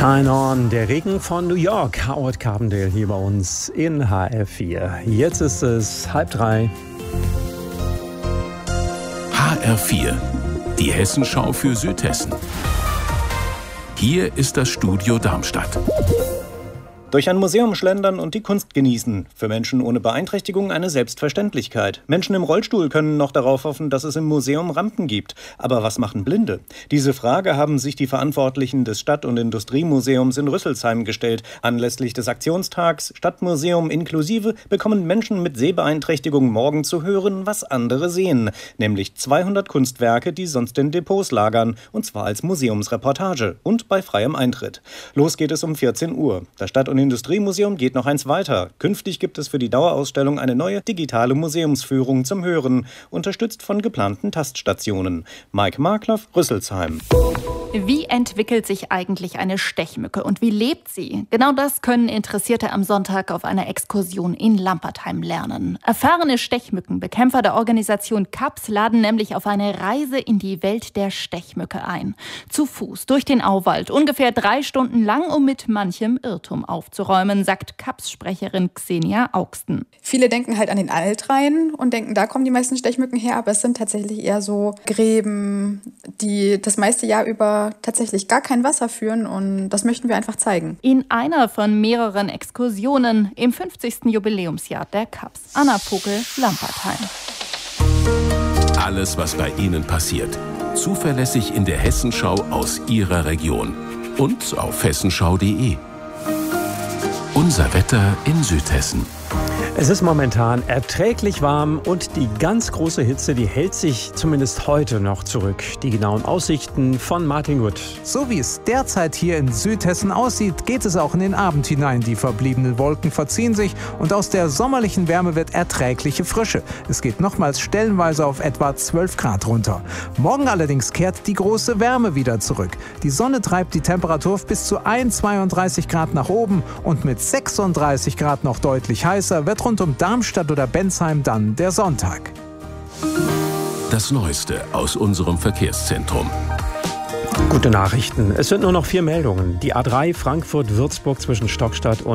Shine On, der Regen von New York. Howard Carpendale hier bei uns in HR4. Jetzt ist es 2:30. HR4, die Hessenschau für Südhessen. Hier ist das Studio Darmstadt. Durch ein Museum schlendern und die Kunst genießen. Für Menschen ohne Beeinträchtigung eine Selbstverständlichkeit. Menschen im Rollstuhl können noch darauf hoffen, dass es im Museum Rampen gibt. Aber was machen Blinde? Diese Frage haben sich die Verantwortlichen des Stadt- und Industriemuseums in Rüsselsheim gestellt. Anlässlich des Aktionstags Stadtmuseum inklusive bekommen Menschen mit Sehbeeinträchtigung morgen zu hören, was andere sehen. Nämlich 200 Kunstwerke, die sonst in Depots lagern. Und zwar als Museumsreportage und bei freiem Eintritt. Los geht es um 14 Uhr. Das Stadt- und Industriemuseum geht noch eins weiter. Künftig gibt es für die Dauerausstellung eine neue digitale Museumsführung zum Hören, unterstützt von geplanten Taststationen. Mike Markloff, Rüsselsheim. Wie entwickelt sich eigentlich eine Stechmücke und wie lebt sie? Genau das können Interessierte am Sonntag auf einer Exkursion in Lampertheim lernen. Erfahrene Stechmückenbekämpfer der Organisation CAPS laden nämlich auf eine Reise in die Welt der Stechmücke ein. Zu Fuß durch den Auwald, ungefähr 3 Stunden lang, um mit manchem Irrtum aufzuräumen, sagt CAPS-Sprecherin Xenia Augsten. Viele denken halt an den Altrhein und denken, da kommen die meisten Stechmücken her, aber es sind tatsächlich eher so Gräben, die das meiste Jahr über tatsächlich gar kein Wasser führen, und das möchten wir einfach zeigen. In einer von mehreren Exkursionen im 50. Jubiläumsjahr der CAPS. Anna Vogel, Lampertheim. Alles, was bei Ihnen passiert. Zuverlässig in der Hessenschau aus Ihrer Region. Und auf hessenschau.de. Unser Wetter in Südhessen. Es ist momentan erträglich warm und die ganz große Hitze, die hält sich zumindest heute noch zurück. Die genauen Aussichten von Martin Gut. So wie es derzeit hier in Südhessen aussieht, geht es auch in den Abend hinein. Die verbliebenen Wolken verziehen sich und aus der sommerlichen Wärme wird erträgliche Frische. Es geht nochmals stellenweise auf etwa 12 Grad runter. Morgen allerdings kehrt die große Wärme wieder zurück. Die Sonne treibt die Temperatur bis zu 32 Grad nach oben und mit 36 Grad noch deutlich heißer wird rund um Darmstadt oder Bensheim dann der Sonntag. Das Neueste aus unserem Verkehrszentrum. Gute Nachrichten. Es sind nur noch 4 Meldungen. Die A3 Frankfurt-Würzburg zwischen Stockstadt und